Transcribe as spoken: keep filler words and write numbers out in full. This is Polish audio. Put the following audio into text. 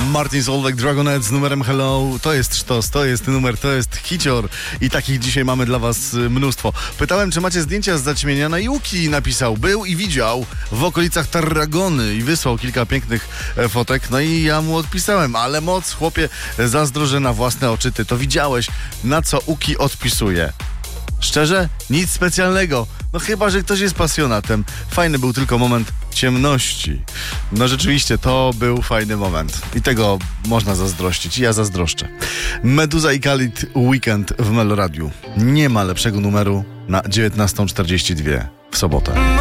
Martin Solveig, Dragonet z numerem Hello. To jest sztos, to jest numer, to jest hicior. I takich dzisiaj mamy dla was mnóstwo. Pytałem, czy macie zdjęcia z zaćmienia. No i Łuki napisał, był i widział w okolicach Tarragony i wysłał kilka pięknych fotek. No i ja mu odpisałem, ale moc, chłopie, zazdro, że na własne oczy ty to widziałeś. Na co Łuki odpisuje? Szczerze? Nic specjalnego. No chyba, że ktoś jest pasjonatem. Fajny był tylko moment ciemności. No rzeczywiście, to był fajny moment. I tego można zazdrościć. I ja zazdroszczę. Meduza i Khalid Weekend w Meloradiu. Nie ma lepszego numeru na dziewiętnastą czterdzieści dwa w sobotę.